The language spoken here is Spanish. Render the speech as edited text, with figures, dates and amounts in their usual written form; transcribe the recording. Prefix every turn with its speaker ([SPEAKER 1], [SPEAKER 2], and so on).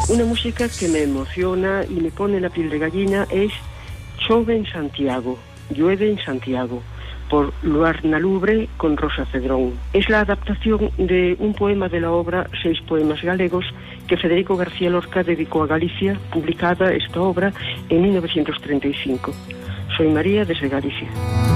[SPEAKER 1] Una música que me emociona y me pone la piel de gallina es Chove en Santiago, llueve en Santiago, por Luarna Lubre con Rosa Cedrón. Es la adaptación de un poema de la obra 6 poemas galegos que Federico García Lorca dedicó a Galicia, publicada esta obra en 1935. Soy María desde Galicia.